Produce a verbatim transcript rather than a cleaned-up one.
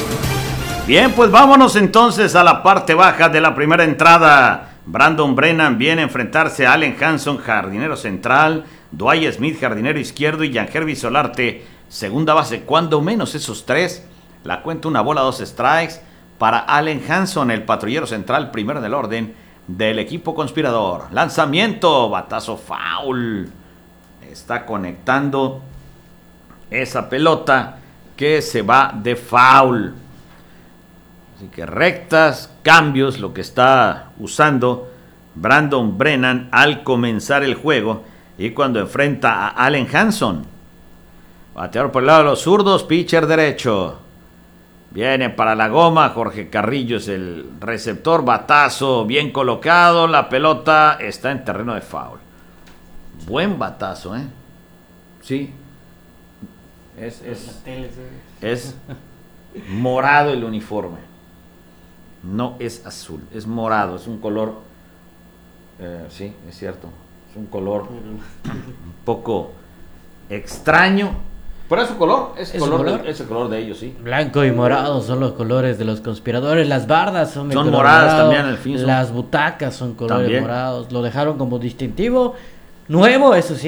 Bien, pues vámonos entonces a la parte baja de la primera entrada. Brandon Brennan viene a enfrentarse a Allen Hanson, jardinero central, Dwight Smith, jardinero izquierdo, y Yangervis Solarte, segunda base. Cuando menos esos tres, la cuenta una bola, dos strikes para Allen Hanson, el patrullero central, primero en el orden del equipo conspirador. Lanzamiento, batazo foul. Está conectando esa pelota que se va de foul. Así que rectas, cambios, lo que está usando Brandon Brennan al comenzar el juego y cuando enfrenta a Allen Hanson. Bateador por el lado de los zurdos, pitcher derecho. Viene para la goma, Jorge Carrillo es el receptor, batazo bien colocado, la pelota está en terreno de foul. Buen batazo, ¿eh? Sí. Es, es, es morado el uniforme. No es azul, es morado, es un color, eh, sí, es cierto, es un color un poco extraño, pero es su color, es, ¿Es color, color? De, es el color de ellos, sí. Blanco y morado son los colores de los conspiradores, las bardas son de son color moradas morado, también al fin. Las butacas son colores también. morados, lo dejaron como distintivo, nuevo, eso sí.